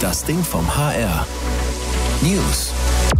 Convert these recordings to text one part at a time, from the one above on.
Das Ding vom HR. News.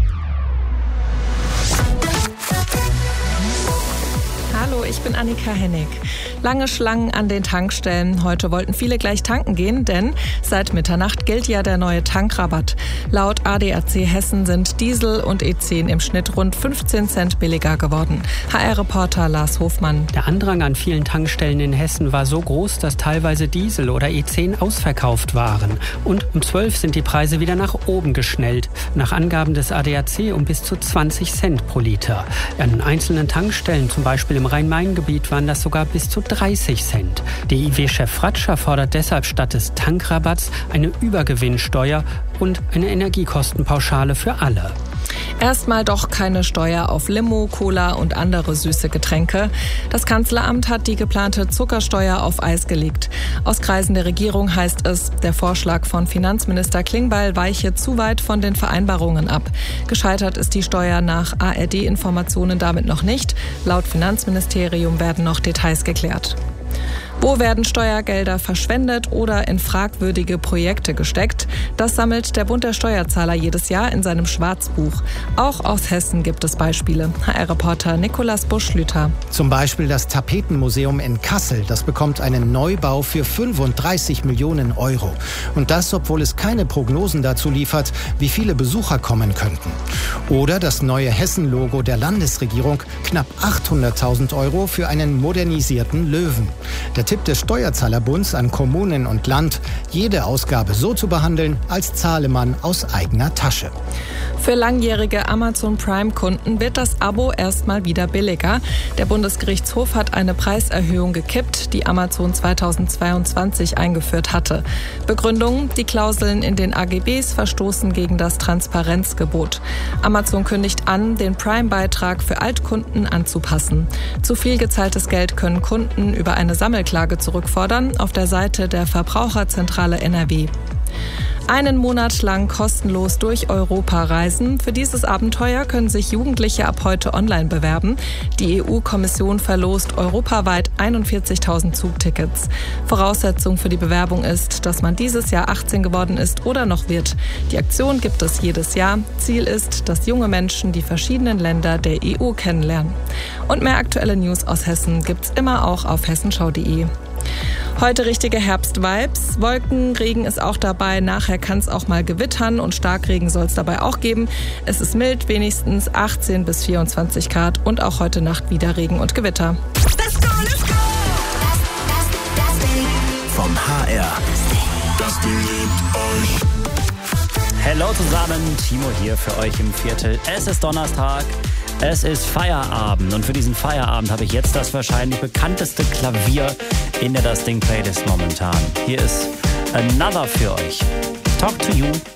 Hallo, ich bin Annika Hennig. Lange Schlangen an den Tankstellen. Heute wollten viele gleich tanken gehen, denn seit Mitternacht gilt ja der neue Tankrabatt. Laut ADAC Hessen sind Diesel und E10 im Schnitt rund 15 Cent billiger geworden. HR-Reporter Lars Hofmann. Der Andrang an vielen Tankstellen in Hessen war so groß, dass teilweise Diesel oder E10 ausverkauft waren. Und um 12 sind die Preise wieder nach oben geschnellt. Nach Angaben des ADAC um bis zu 20 Cent pro Liter. An einzelnen Tankstellen, zum Beispiel im Rhein-Main-Gebiet, waren das sogar bis zu 30 Cent. Der IW-Chef Fratscher fordert deshalb statt des Tankrabatts eine Übergewinnsteuer und eine Energiekostenpauschale für alle. Erstmal doch keine Steuer auf Limo, Cola und andere süße Getränke. Das Kanzleramt hat die geplante Zuckersteuer auf Eis gelegt. Aus Kreisen der Regierung heißt es, der Vorschlag von Finanzminister Klingbeil weiche zu weit von den Vereinbarungen ab. Gescheitert ist die Steuer nach ARD-Informationen damit noch nicht. Laut Finanzministerium werden noch Details geklärt. Wo werden Steuergelder verschwendet oder in fragwürdige Projekte gesteckt? Das sammelt der Bund der Steuerzahler jedes Jahr in seinem Schwarzbuch. Auch aus Hessen gibt es Beispiele. HR-Reporter Nikolaus Busch-Lüther. Zum Beispiel das Tapetenmuseum in Kassel. Das bekommt einen Neubau für 35 Millionen Euro. Und das, obwohl es keine Prognosen dazu liefert, wie viele Besucher kommen könnten. Oder das neue Hessen-Logo der Landesregierung. Knapp 800.000 Euro für einen modernisierten Löwen. Der Tipp des Steuerzahlerbunds an Kommunen und Land, jede Ausgabe so zu behandeln, als zahle man aus eigener Tasche. Für langjährige Amazon Prime-Kunden wird das Abo erstmal wieder billiger. Der Bundesgerichtshof hat eine Preiserhöhung gekippt, die Amazon 2022 eingeführt hatte. Begründung: die Klauseln in den AGBs verstoßen gegen das Transparenzgebot. Amazon kündigt an, den Prime-Beitrag für Altkunden anzupassen. Zu viel gezahltes Geld können Kunden über eine Sammelklage zurückfordern auf der Seite der Verbraucherzentrale NRW. Einen Monat lang kostenlos durch Europa reisen. Für dieses Abenteuer können sich Jugendliche ab heute online bewerben. Die EU-Kommission verlost europaweit 41.000 Zugtickets. Voraussetzung für die Bewerbung ist, dass man dieses Jahr 18 geworden ist oder noch wird. Die Aktion gibt es jedes Jahr. Ziel ist, dass junge Menschen die verschiedenen Länder der EU kennenlernen. Und mehr aktuelle News aus Hessen gibt's immer auch auf hessenschau.de. Heute richtige Herbst-Vibes. Wolken, Regen ist auch dabei. Nachher kann es auch mal gewittern und Starkregen soll es dabei auch geben. Es ist mild, wenigstens 18 bis 24 Grad und auch heute Nacht wieder Regen und Gewitter. Let's go, let's go! Vom HR. Das Ding liebt euch. Hello zusammen, Timo hier für euch im Viertel. Es ist Donnerstag, es ist Feierabend und für diesen Feierabend habe ich jetzt das wahrscheinlich bekannteste Klavier in der Das Ding Playlist momentan. Hier ist Another für euch. Talk to You.